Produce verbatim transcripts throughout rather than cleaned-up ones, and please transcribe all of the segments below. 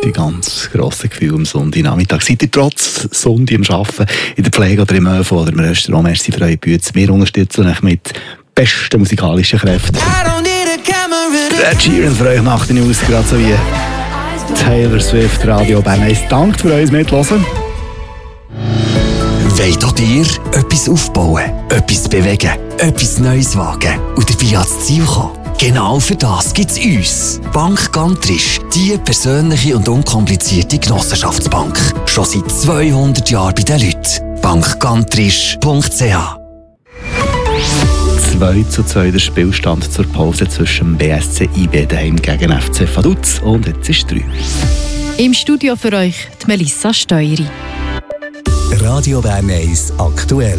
die ganz grossen Gefühle am Sonntagnachmittag. Seid ihr trotz Sonntag am Arbeiten, in der Pflege oder im ÖV oder im Restaurant? Merci für eure Bühne. Wir unterstützen euch mit besten musikalischen Kräften. Ed Sheeran für euch nach den News, gerade so wie Taylor Swift, Radio Bern eins. Danke für euch Mithören. Wollt auch ihr etwas aufbauen, etwas bewegen, etwas Neues wagen und dabei ans Ziel kommen? Genau für das gibt es uns. Bank Gantrisch, die persönliche und unkomplizierte Genossenschaftsbank. Schon seit zweihundert Jahren bei den Leuten. bank gantrisch punkt c h zwei zu zwei der Spielstand zur Pause zwischen B S C I B daheim gegen F C Vaduz und jetzt ist drei. Im Studio für euch die Melissa Steueri. Radio Bern eins aktuell.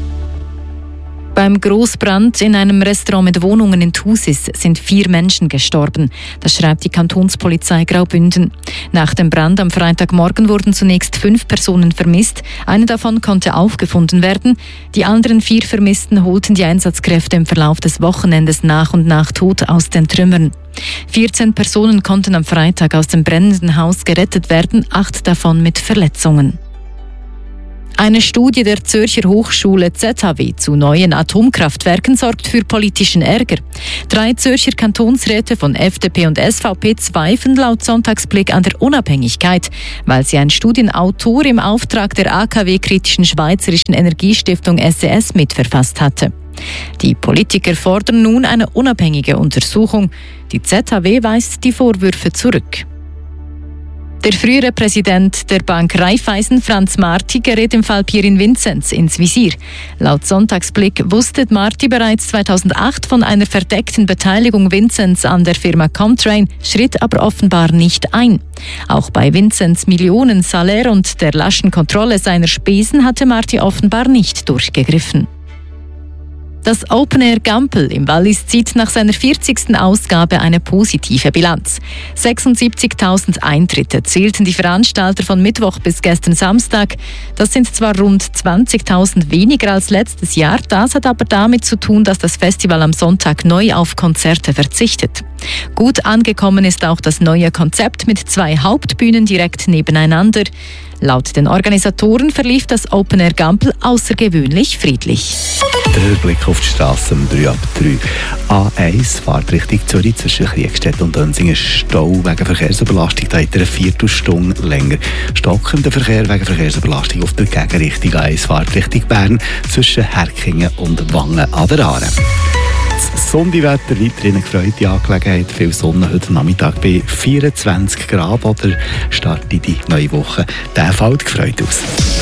Beim Grossbrand in einem Restaurant mit Wohnungen in Thusis sind vier Menschen gestorben. Das schreibt die Kantonspolizei Graubünden. Nach dem Brand am Freitagmorgen wurden zunächst fünf Personen vermisst. Eine davon konnte aufgefunden werden. Die anderen vier Vermissten holten die Einsatzkräfte im Verlauf des Wochenendes nach und nach tot aus den Trümmern. vierzehn Personen konnten am Freitag aus dem brennenden Haus gerettet werden, acht davon mit Verletzungen. Eine Studie der Zürcher Hochschule Z H W zu neuen Atomkraftwerken sorgt für politischen Ärger. Drei Zürcher Kantonsräte von F D P und S V P zweifeln laut Sonntagsblick an der Unabhängigkeit, weil sie ein Studienautor im Auftrag der A K W-kritischen Schweizerischen Energiestiftung S E S mitverfasst hatte. Die Politiker fordern nun eine unabhängige Untersuchung. Die Z H W weist die Vorwürfe zurück. Der frühere Präsident der Bank Raiffeisen, Franz Marti, gerät im Fall Pirin Vinzenz ins Visier. Laut Sonntagsblick wusste Marti bereits zweitausendacht von einer verdeckten Beteiligung Vinzenz an der Firma Comtrain, schritt aber offenbar nicht ein. Auch bei Vinzenz Millionen Salär und der laschen Kontrolle seiner Spesen hatte Marti offenbar nicht durchgegriffen. Das Open Air Gampel im Wallis zieht nach seiner vierzigsten Ausgabe eine positive Bilanz. sechsundsiebzigtausend Eintritte zählten die Veranstalter von Mittwoch bis gestern Samstag. Das sind zwar rund zwanzigtausend weniger als letztes Jahr, das hat aber damit zu tun, dass das Festival am Sonntag neu auf Konzerte verzichtet. Gut angekommen ist auch das neue Konzept mit zwei Hauptbühnen direkt nebeneinander. Laut den Organisatoren verlief das Open Air Gampel außergewöhnlich friedlich. Der Blick auf die Straße um drei ab drei. A eins fährt Richtung Zürich zwischen Kriegstedt und Dönsingen. Stau wegen Verkehrsüberlastung, da hat er eine Viertelstunde länger. Stockender Verkehr wegen Verkehrsüberlastung auf der Gegenrichtung. A eins fährt Richtung Bern zwischen Herkingen und Wangen an der Aare. Das Sonntagwetter, weiterhin eine gefreute Angelegenheit. Viel Sonne heute Nachmittag bei vierundzwanzig Grad oder Start in die neue Woche. Der fällt gefreut aus.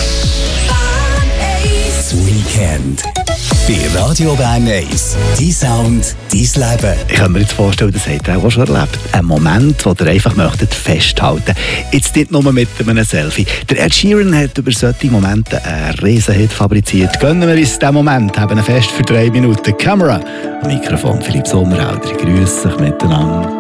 Das Weekend bei Radio Bern eins. Dein Sound, dein Leben. Ich kann mir jetzt vorstellen, das habt ihr auch schon erlebt. Ein Moment, den ihr einfach möchtet festhalten. Jetzt nicht nur mit einem Selfie. Der Ed Sheeran hat über solche Momente einen Riesenhit fabriziert. Gönnen wir uns diesen Moment, haben ein Fest für drei Minuten. Kamera. Am Mikrofon Philipp Sommerhalder. Grüß euch miteinander.